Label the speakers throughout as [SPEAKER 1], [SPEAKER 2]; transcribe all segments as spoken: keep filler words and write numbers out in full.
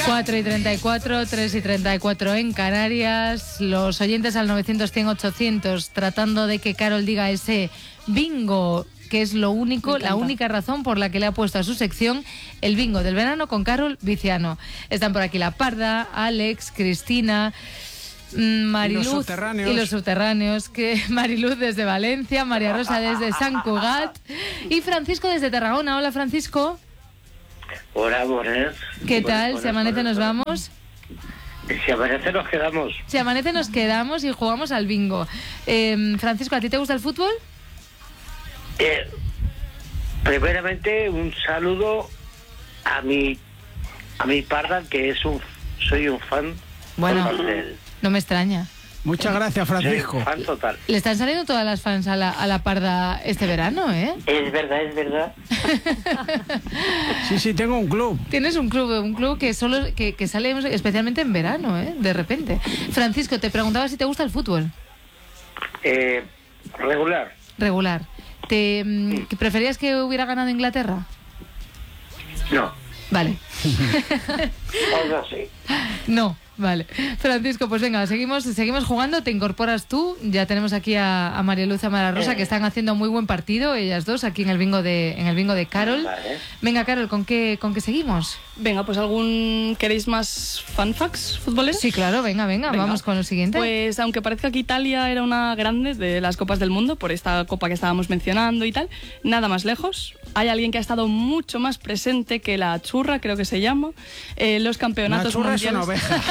[SPEAKER 1] cuatro y treinta y cuatro, tres y treinta y cuatro en Canarias. Los oyentes al novecientos, cien, ochocientos tratando de que Carol diga ese bingo, que es lo único, la única razón por la que le ha puesto a su sección el bingo del verano con Carol Viciano. Están por aquí la Parda, Alex, Cristina, Mariluz
[SPEAKER 2] y los subterráneos,
[SPEAKER 1] y los subterráneos que Mariluz desde Valencia, María Rosa desde San Cugat y Francisco desde Tarragona. Hola, Francisco.
[SPEAKER 3] Hola, buenas.
[SPEAKER 1] ¿Qué tal?
[SPEAKER 3] Buenas,
[SPEAKER 1] Si amanece
[SPEAKER 3] buenas,
[SPEAKER 1] nos
[SPEAKER 3] buenas.
[SPEAKER 1] vamos.
[SPEAKER 3] Si amanece nos quedamos.
[SPEAKER 1] Si amanece nos quedamos y jugamos al bingo. Eh, Francisco, ¿a ti te gusta el fútbol?
[SPEAKER 3] Eh, primeramente, un saludo a mi a mi Parda, que es un soy un fan.
[SPEAKER 1] Bueno,
[SPEAKER 3] total de él.
[SPEAKER 1] no me extraña.
[SPEAKER 2] Muchas gracias, Francisco.
[SPEAKER 3] Soy un fan total.
[SPEAKER 1] Le están saliendo todas las fans a la, a la Parda este verano, ¿eh?
[SPEAKER 3] Es verdad, es verdad.
[SPEAKER 2] Sí, sí, tengo un club.
[SPEAKER 1] Tienes un club, un club que solo que, que sale especialmente en verano, ¿eh? De repente. Francisco, te preguntaba si te gusta el fútbol.
[SPEAKER 3] Eh, regular.
[SPEAKER 1] Regular. ¿Te mm, que preferías que hubiera ganado Inglaterra?
[SPEAKER 3] No.
[SPEAKER 1] Vale.
[SPEAKER 3] Algo así.
[SPEAKER 1] No, vale. Francisco, pues venga, seguimos seguimos jugando, te incorporas tú. Ya tenemos aquí a, a María Luz y a María Rosa, que están haciendo muy buen partido, ellas dos, aquí en el bingo de en el bingo de Carol.
[SPEAKER 3] Vale.
[SPEAKER 1] Venga, Carol, ¿con qué, con qué seguimos?
[SPEAKER 4] Venga, pues algún... ¿Queréis más fun facts futboleros?
[SPEAKER 1] Sí, claro, venga, venga,
[SPEAKER 4] Venga.
[SPEAKER 1] vamos con lo siguiente.
[SPEAKER 4] Pues aunque parezca que Italia era una grande de las copas del mundo, por esta copa que estábamos mencionando y tal, nada más lejos. Hay alguien que ha estado mucho más presente que la Churra, creo que se llama, en los campeonatos
[SPEAKER 2] Una churra es
[SPEAKER 4] mundiales.
[SPEAKER 2] una oveja.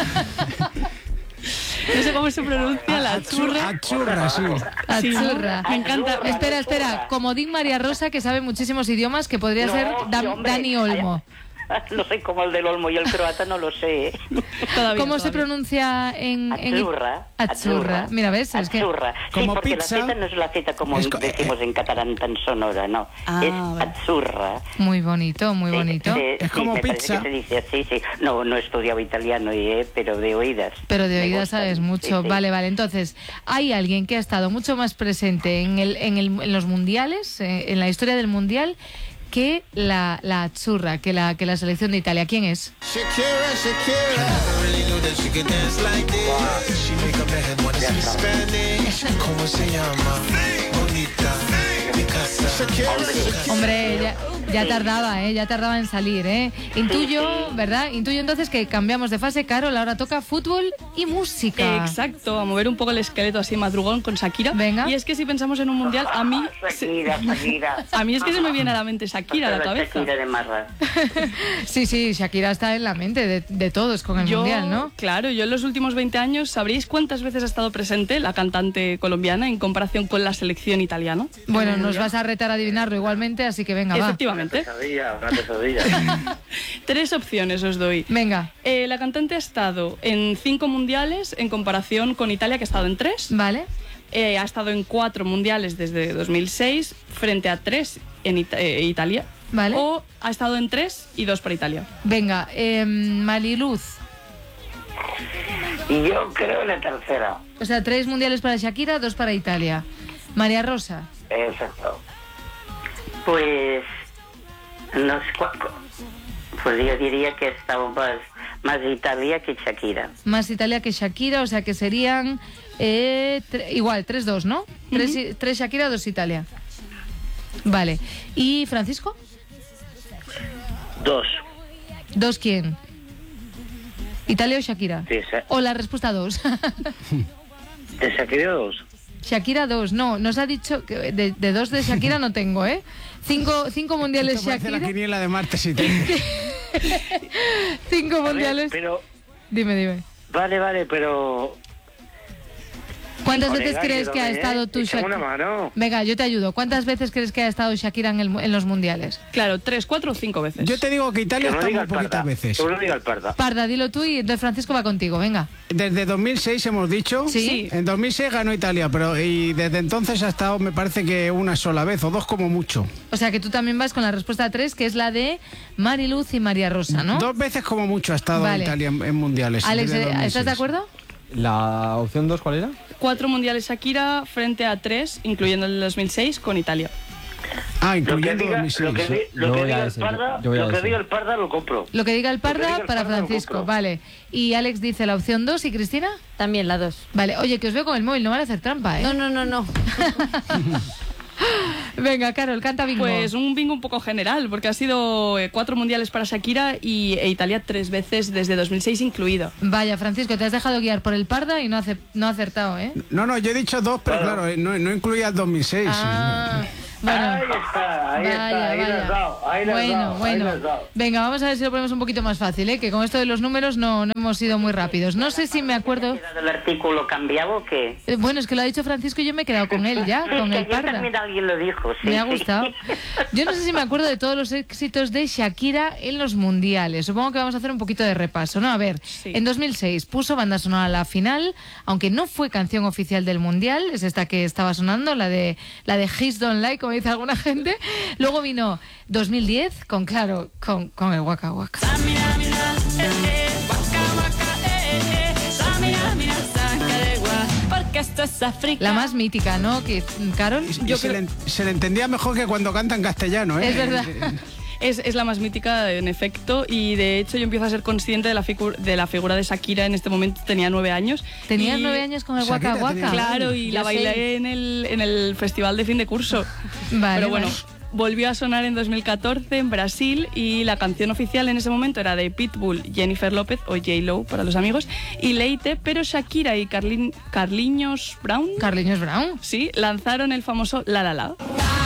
[SPEAKER 4] No sé cómo se pronuncia la Churra.
[SPEAKER 2] Achurra, sí.
[SPEAKER 4] Sí, ¿no?
[SPEAKER 1] Achurra.
[SPEAKER 4] Me encanta.
[SPEAKER 3] Achurra.
[SPEAKER 1] Espera, espera, como Din María Rosa, que sabe muchísimos idiomas, que podría
[SPEAKER 3] No,
[SPEAKER 1] ser Dan-
[SPEAKER 3] sí, hombre.
[SPEAKER 1] Dani Olmo.
[SPEAKER 3] No sé cómo el del Olmo y el croata, no lo sé. ¿eh?
[SPEAKER 4] Todavía,
[SPEAKER 1] ¿Cómo se
[SPEAKER 4] todavía.
[SPEAKER 1] pronuncia en...? en-
[SPEAKER 3] Achurra.
[SPEAKER 1] Achurra. Mira, ¿ves? Es que...
[SPEAKER 3] Achurra. Sí,
[SPEAKER 2] Como
[SPEAKER 3] porque
[SPEAKER 2] pizza.
[SPEAKER 3] la Z no es la Z como
[SPEAKER 2] Es co-
[SPEAKER 3] decimos en catalán tan sonora, no.
[SPEAKER 4] Ah,
[SPEAKER 3] es
[SPEAKER 4] vale.
[SPEAKER 3] achurra.
[SPEAKER 1] Muy bonito, muy
[SPEAKER 3] Sí,
[SPEAKER 1] bonito.
[SPEAKER 3] sí,
[SPEAKER 2] Es
[SPEAKER 3] sí,
[SPEAKER 2] como
[SPEAKER 3] me parece
[SPEAKER 2] pizza.
[SPEAKER 3] que se dice así, sí. No, no he estudiado italiano, eh, pero de oídas.
[SPEAKER 1] Pero de
[SPEAKER 3] Me
[SPEAKER 1] oídas
[SPEAKER 3] gusta.
[SPEAKER 1] sabes mucho.
[SPEAKER 3] Sí, sí.
[SPEAKER 1] Vale, vale. Entonces, hay alguien que ha estado mucho más presente en, el, en, el, en los mundiales, eh, en la historia del mundial, que la, la Azzurra, que la, que la selección de Italia. ¿Quién es?
[SPEAKER 5] Shakira, Shakira. Never really knew that she could dance like this. She make a man wanna speak Spanish. ¿Cómo se llama? Bonita. Mi casa. Shakira, Shakira.
[SPEAKER 1] Hombre, ya, ya tardaba, ¿eh? Ya tardaba en salir, ¿eh? Intuyo, ¿verdad? Intuyo entonces que cambiamos de fase, Carol. Ahora toca fútbol y música.
[SPEAKER 4] Exacto, a mover un poco el esqueleto así madrugón con Shakira.
[SPEAKER 1] Venga.
[SPEAKER 4] Y es que si pensamos en un mundial, a mí...
[SPEAKER 3] Shakira, Shakira.
[SPEAKER 4] A mí es que se me viene a la mente Shakira a la
[SPEAKER 3] La
[SPEAKER 4] cabeza.
[SPEAKER 3] Shakira de Marra.
[SPEAKER 1] Sí, sí, Shakira está en la mente de, de todos con el
[SPEAKER 4] Yo,
[SPEAKER 1] mundial, ¿no?
[SPEAKER 4] Claro, yo en los últimos veinte años, ¿sabríais cuántas veces ha estado presente la cantante colombiana en comparación con la selección italiana?
[SPEAKER 1] Bueno, nos vas a retar a adivinarlo igualmente, así que venga, va.
[SPEAKER 4] Efectivamente.
[SPEAKER 3] Pesadilla, una pesadilla.
[SPEAKER 4] Tres opciones os doy.
[SPEAKER 1] Venga,
[SPEAKER 4] Eh, la cantante ha estado en cinco mundiales en comparación con Italia, que ha estado en tres.
[SPEAKER 1] vale.
[SPEAKER 4] Eh, ha estado en cuatro mundiales desde dos mil seis, frente a tres en Ita- eh, Italia.
[SPEAKER 1] Vale.
[SPEAKER 4] O ha estado en tres y dos para Italia.
[SPEAKER 1] Venga, eh, Mariluz.
[SPEAKER 3] Y yo creo la tercera.
[SPEAKER 1] O sea, tres mundiales para Shakira, dos para Italia. María Rosa.
[SPEAKER 3] Exacto. Pues no sé cuánto. Pues yo diría que estaba más, más Italia que Shakira.
[SPEAKER 1] Más Italia que Shakira, o sea que serían eh, tre- igual, tres dos, ¿no? Tres, i- tres Shakira, dos Italia. Vale. ¿Y Francisco?
[SPEAKER 3] Dos.
[SPEAKER 1] ¿Dos quién? ¿Italia o Shakira?
[SPEAKER 3] Sí, sí.
[SPEAKER 1] O la respuesta dos.
[SPEAKER 3] ¿De Shakira dos?
[SPEAKER 1] Shakira dos, no, nos ha dicho que de, de dos de Shakira no tengo, ¿eh? Cinco, cinco mundiales
[SPEAKER 2] Esto parece la
[SPEAKER 1] Shakira.
[SPEAKER 2] quiniela de martes y te...
[SPEAKER 1] Cinco
[SPEAKER 3] A ver,
[SPEAKER 1] mundiales.
[SPEAKER 3] pero,
[SPEAKER 1] Dime, dime.
[SPEAKER 3] vale, vale, pero...
[SPEAKER 1] ¿Cuántas
[SPEAKER 3] Colega,
[SPEAKER 1] veces crees que ha
[SPEAKER 3] ayúdame,
[SPEAKER 1] estado
[SPEAKER 3] ¿eh?
[SPEAKER 1] tú
[SPEAKER 3] Échame una
[SPEAKER 1] Shakira?
[SPEAKER 3] mano.
[SPEAKER 1] Venga, yo te ayudo. ¿Cuántas veces crees que ha estado Shakira en, el mu- en los mundiales?
[SPEAKER 4] Claro, tres, cuatro o cinco veces.
[SPEAKER 2] Yo te digo que Italia
[SPEAKER 3] Que no
[SPEAKER 2] está
[SPEAKER 3] diga
[SPEAKER 2] muy
[SPEAKER 3] el parda.
[SPEAKER 2] poquitas veces.
[SPEAKER 3] Que no diga el parda.
[SPEAKER 1] Parda, dilo tú y entonces Francisco va contigo, venga.
[SPEAKER 2] Desde dos mil seis hemos dicho.
[SPEAKER 1] Sí.
[SPEAKER 2] En dos mil seis ganó Italia, pero y desde entonces ha estado, me parece que una sola vez o dos como mucho.
[SPEAKER 1] O sea que tú también vas con la respuesta tres, que es la de Mariluz y María Rosa, ¿no?
[SPEAKER 2] Dos veces como mucho ha estado
[SPEAKER 1] Vale.
[SPEAKER 2] Italia en, en mundiales.
[SPEAKER 1] Alex,
[SPEAKER 2] desde
[SPEAKER 1] ¿estás
[SPEAKER 2] dos mil seis.
[SPEAKER 1] de acuerdo?
[SPEAKER 6] La opción dos, ¿cuál era?
[SPEAKER 4] Cuatro mundiales Shakira frente a tres, incluyendo el dos mil seis, con Italia.
[SPEAKER 2] Ah,
[SPEAKER 6] Lo que
[SPEAKER 2] incluyendo
[SPEAKER 6] diga,
[SPEAKER 2] dos mil seis.
[SPEAKER 6] lo que, di- lo
[SPEAKER 7] Yo
[SPEAKER 6] que
[SPEAKER 7] voy a
[SPEAKER 6] diga el
[SPEAKER 7] ese, yo-
[SPEAKER 6] Parda,
[SPEAKER 7] yo voy a
[SPEAKER 6] lo que
[SPEAKER 7] ese.
[SPEAKER 6] diga el Parda lo compro.
[SPEAKER 1] Lo que diga el
[SPEAKER 6] Lo que
[SPEAKER 1] Parda
[SPEAKER 6] diga el
[SPEAKER 1] para
[SPEAKER 6] Parda lo
[SPEAKER 1] Francisco,
[SPEAKER 6] compro.
[SPEAKER 1] vale. Y Alex dice la opción dos, ¿y Cristina?
[SPEAKER 8] También la dos.
[SPEAKER 1] Vale, oye, que os veo con el móvil, no van a hacer trampa, ¿eh?
[SPEAKER 8] No, no, no, no.
[SPEAKER 1] Venga, Carol, canta bingo.
[SPEAKER 4] Pues un bingo un poco general, porque ha sido eh, cuatro mundiales para Shakira y e Italia tres veces desde dos mil seis incluido.
[SPEAKER 1] Vaya, Francisco, te has dejado guiar por el Parda y no, hace, no ha acertado, ¿eh?
[SPEAKER 2] No, no, yo he dicho dos, pero
[SPEAKER 6] Claro.
[SPEAKER 2] claro, no, no incluía el dos mil seis.
[SPEAKER 1] Ah, bueno.
[SPEAKER 6] Ahí está, ahí está, ahí le has dado, ahí le has
[SPEAKER 1] bueno,
[SPEAKER 6] dado, ahí
[SPEAKER 1] bueno.
[SPEAKER 6] le has dado.
[SPEAKER 1] Venga, vamos a ver si lo ponemos un poquito más fácil, ¿eh? Que con esto de los números no, no hemos sido muy rápidos. No sé si me acuerdo...
[SPEAKER 3] ¿Ha quedado el artículo cambiado o qué?
[SPEAKER 1] Eh, Bueno, es que lo ha dicho Francisco y yo me he quedado con él ya,
[SPEAKER 3] Sí,
[SPEAKER 1] con
[SPEAKER 3] que
[SPEAKER 1] el
[SPEAKER 3] yo
[SPEAKER 1] Parda.
[SPEAKER 3] también alguien lo dijo, sí.
[SPEAKER 1] Me ha
[SPEAKER 3] sí.
[SPEAKER 1] gustado. Yo no sé si me acuerdo de todos los éxitos de Shakira en los mundiales. Supongo que vamos a hacer un poquito de repaso, ¿no? A ver,
[SPEAKER 4] Sí.
[SPEAKER 1] en dos mil seis puso banda sonora a la final, aunque no fue canción oficial del mundial, es esta que estaba sonando, la de la de His Don't Like, como dice alguna gente. Luego vino dos mil diez con, claro, con, con el Waka Waka. La más mítica, ¿no? Que, Carol,
[SPEAKER 2] Y
[SPEAKER 1] yo
[SPEAKER 2] se,
[SPEAKER 1] creo...
[SPEAKER 2] le, se le entendía mejor que cuando canta en castellano, ¿eh?
[SPEAKER 1] Es verdad.
[SPEAKER 4] Es, es la más mítica, en efecto, y de hecho yo empiezo a ser consciente de la, figu- de la figura de Shakira en este momento. Tenía nueve años.
[SPEAKER 1] Tenías
[SPEAKER 4] y-
[SPEAKER 1] nueve años con el
[SPEAKER 2] Shakira
[SPEAKER 1] Waka
[SPEAKER 2] tenía
[SPEAKER 1] Waka.
[SPEAKER 2] nueve
[SPEAKER 4] Claro, y la
[SPEAKER 8] Yo
[SPEAKER 4] bailé
[SPEAKER 8] sé.
[SPEAKER 4] en el, en el festival de fin de curso.
[SPEAKER 1] Vale,
[SPEAKER 4] Pero bueno,
[SPEAKER 1] vale.
[SPEAKER 4] volvió a sonar en dos mil catorce en Brasil y la canción oficial en ese momento era de Pitbull, Jennifer López o J-Lo para los amigos y Leite, pero Shakira y Carlin, Carliños Brown
[SPEAKER 1] Carliños Brown.
[SPEAKER 4] sí, lanzaron el famoso La La La.